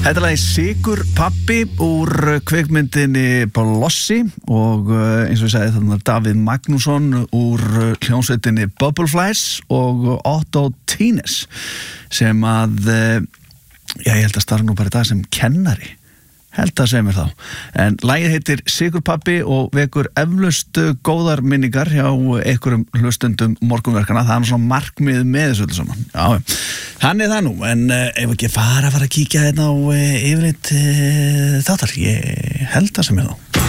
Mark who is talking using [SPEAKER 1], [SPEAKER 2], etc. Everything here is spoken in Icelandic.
[SPEAKER 1] Þetta lagi Sigur Pabbi úr kvikmyndinni Blossi og eins og ég sagði þannig Davíð Magnússon úr hljómsveitinni Bubbleflies og Otto Tínes sem að, ég held að starfa nú bara í dag sem kennari. Held að segja mér þá. En lagið heitir Sigur Pabbi og vekur eflaust góðar minningar hjá einhverjum hlustendum morgunverkana. Það er svona markmið með þessu öllu saman. Já, þannig það nú. En ef ekki fara að kíkja hérna á yfirleitt þáttar. Ég held að segja mér þá.